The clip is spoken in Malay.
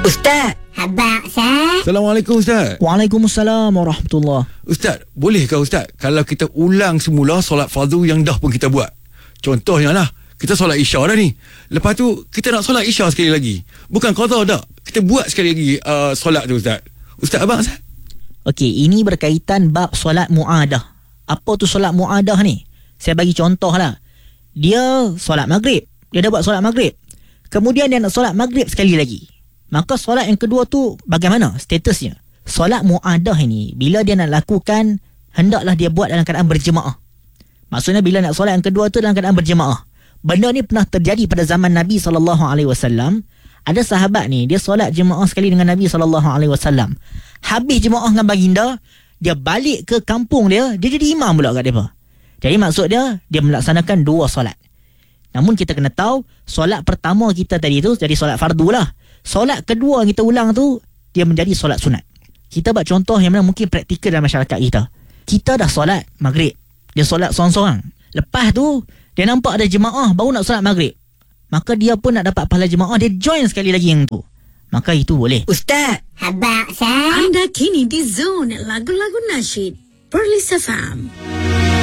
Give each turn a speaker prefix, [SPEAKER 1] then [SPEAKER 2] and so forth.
[SPEAKER 1] Ustaz, habaq Ustaz.
[SPEAKER 2] Assalamualaikum Ustaz.
[SPEAKER 3] Waalaikumsalam warahmatullahi.
[SPEAKER 2] Ustaz, bolehkah Ustaz kalau kita ulang semula solat fardu yang dah pun kita buat? Contohnya lah, kita solat isya dah ni. Lepas tu kita nak solat isya sekali lagi. Bukan qada dah. Kita buat sekali lagi solat tu Ustaz. Ustaz abang Ustaz.
[SPEAKER 3] Okey, ini berkaitan bab solat muadah. Apa tu solat muadah ni? Saya bagi contoh lah. Dia solat maghrib. Dia dah buat solat maghrib. Kemudian dia nak solat maghrib sekali lagi. Maka solat yang kedua tu bagaimana statusnya? Solat muadah ini, bila dia nak lakukan, hendaklah dia buat dalam keadaan berjemaah. Maksudnya bila nak solat yang kedua tu dalam keadaan berjemaah. Benda ni pernah terjadi pada zaman Nabi SAW. Ada sahabat ni, dia solat jemaah sekali dengan Nabi SAW. Habis jemaah dengan baginda, dia balik ke kampung dia jadi imam pula kat mereka. Jadi maksud dia melaksanakan 2 solat. Namun kita kena tahu, solat pertama kita tadi tu jadi solat fardu lah. Solat kedua yang kita ulang tu, dia menjadi solat sunat. Kita buat contoh yang mana mungkin praktikal dalam masyarakat kita. Kita dah solat maghrib, dia solat seorang-seorang. Lepas tu, dia nampak ada jemaah baru nak solat maghrib. Maka dia pun nak dapat pahala jemaah, dia join sekali lagi yang tu. Maka itu boleh.
[SPEAKER 1] Ustaz, habaq Ustaz.
[SPEAKER 4] Anda kini di zone lagu-lagu nasyid Perlis FM.